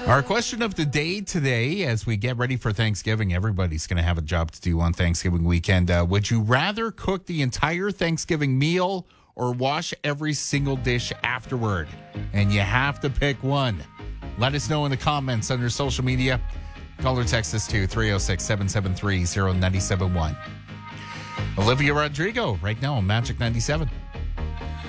Our question of the day today, as we get ready for Thanksgiving, everybody's going to have a job to do on Thanksgiving weekend. Would you rather cook the entire Thanksgiving meal or wash every single dish afterward? And you have to pick one. Let us know in the comments under social media. Call or text us to 306-773-0971. Olivia Rodrigo right now on Magic 97.